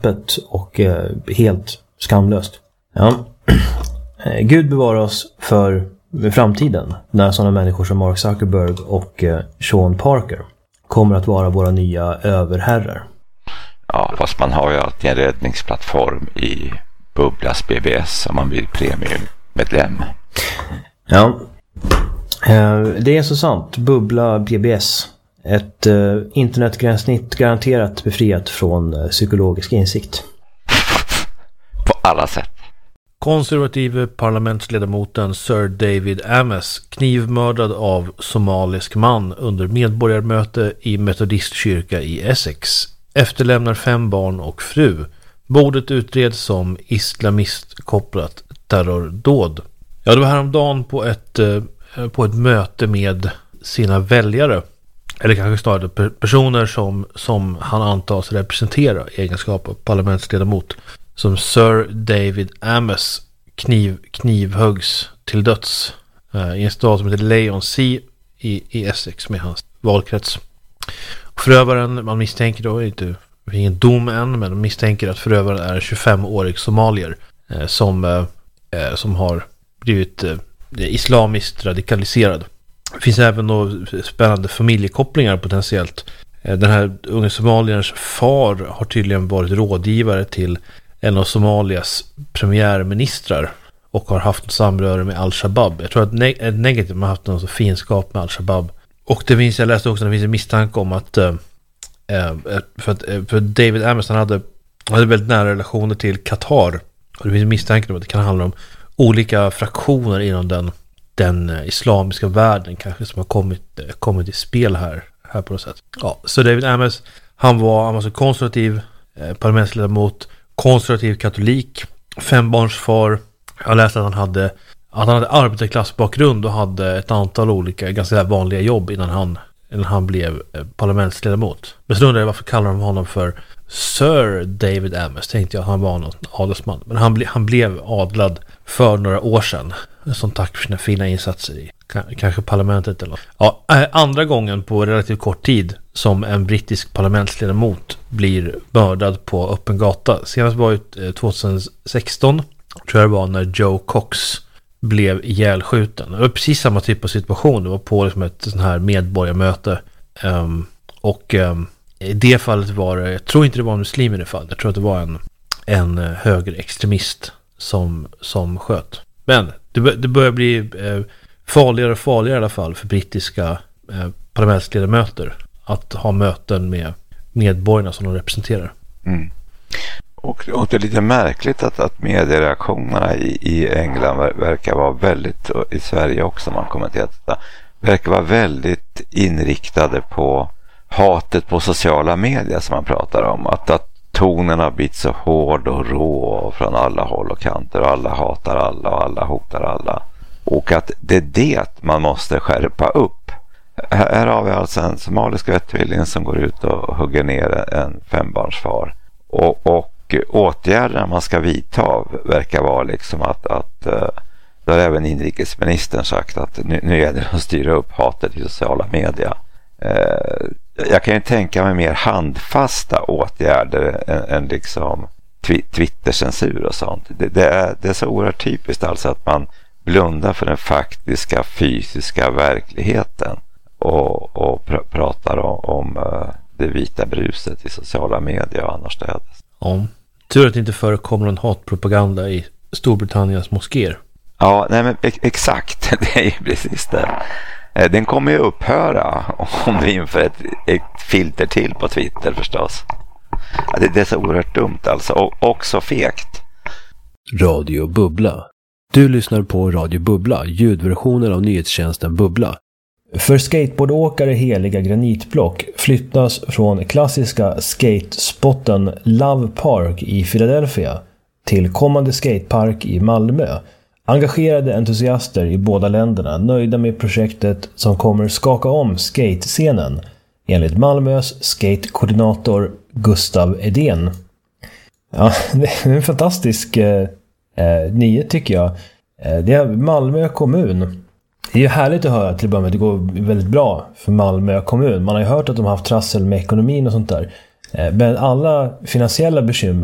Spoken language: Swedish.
öppet och helt skamlöst. Ja. Gud bevarar oss för framtiden när sådana människor som Mark Zuckerberg och Sean Parker kommer att vara våra nya överherrar. Ja, fast man har ju alltid en räddningsplattform i Bubblas BBS om man blir premiummedlem. Ja, det är så sant. Bubbla BBS. Ett internetgränssnitt garanterat befriat från psykologisk insikt. På alla sätt. Konservative parlamentsledamoten Sir David Ames knivmördad av somalisk man under medborgarmöte i metodistkyrka i Essex. Efterlämnar 5 barn och fru. Mordet utreds som islamistkopplat terrordåd. Ja, det var häromdagen på ett möte med sina väljare. Eller kanske snarare personer som han antas representera i egenskap av parlamentsledamot. Som Sir David Ames knivhöggs till döds i en stad som heter Leigh-on-Sea i Essex med hans valkrets. Förövaren, man misstänker då, det är ingen dom än, men man misstänker att förövaren är en 25-årig somalier som har blivit islamiskt radikaliserad. Det finns även då spännande familjekopplingar potentiellt. Den här unga somalierns far har tydligen varit rådgivare till en av Somalias premiärministrar och har haft ett samröre med Al-Shabaab. Jag tror att negativt man har haft någon så finskap med Al-Shabaab. Och jag läste också att det finns en misstanke om att för David Ames hade väldigt nära relationer till Qatar. Och det finns en misstanke om att det kan handla om olika fraktioner inom den islamiska världen kanske som har kommit i spel här på något sätt. Ja, så David Ames, han var så konservativ parlamentsledamot, konservativ katolik, 5-barnsfar. Jag läste att han hade arbetarklassbakgrund och hade ett antal olika ganska vanliga jobb innan han blev parlamentsledamot. Men så undrar jag varför kallar de honom för Sir David Ames. Tänkte jag att han var någon adelsman. Men han blev adlad för några år sedan som tack för sina fina insatser i kanske parlamentet eller något. Ja, andra gången på relativt kort tid som en brittisk parlamentsledamot blir mördad på öppen gata. Senast var ju 2016, tror jag det var, när Joe Cox blev ihjälskjuten. Det var precis samma typ av situation. Det var på liksom ett sån här medborgarmöte. I det fallet var det, jag tror inte det var en muslim i det fallet. Jag tror att det var en högerextremist som sköt. Men det börjar bli farligare och farligare i alla fall för brittiska parlamentsledamöter att ha möten med medborgarna som de representerar. Mm. Och det är lite märkligt att mediereaktionerna i England verkar vara väldigt, i Sverige också man kommenterat detta, verkar vara väldigt inriktade på hatet på sociala medier som man pratar om. Att tonen har blivit så hård och rå från alla håll och kanter och alla hatar alla och alla hotar alla. Och att det är det man måste skärpa upp. Här har vi alltså en somalisk vettvilling som går ut och hugger ner en 5-barnsfar. Och åtgärderna man ska vidta verkar vara liksom att då har även inrikesministern sagt att nu är det att styra upp hatet i sociala medier. Jag kan ju tänka mig mer handfasta åtgärder än liksom Twitter-censur och sånt. Det är så oerhört typiskt alltså att man blundar för den faktiska fysiska verkligheten och pratar om det vita bruset i sociala medier och annorstädes. Ja, tur att det inte förekommer någon hatpropaganda i Storbritanniens moskéer. Ja, nej men exakt, det är ju precis det. Den kommer ju upphöra om vi inför ett filter till på Twitter förstås. Det är så oerhört dumt alltså, och också fegt. Radio Bubbla. Du lyssnar på Radio Bubbla, ljudversionen av nyhetstjänsten Bubbla. För skateboardåkare heliga granitblock flyttas från klassiska skatespotten Love Park i Philadelphia till kommande skatepark i Malmö. Engagerade entusiaster i båda länderna nöjda med projektet som kommer skaka om skatescenen, enligt Malmös skatekoordinator Gustav Edén. Ja, det är en fantastisk nyhet tycker jag. Det är Malmö kommun. Det är ju härligt att höra till att börja med att det går väldigt bra för Malmö kommun. Man har ju hört att de har haft trassel med ekonomin och sånt där. Men alla finansiella bekymmer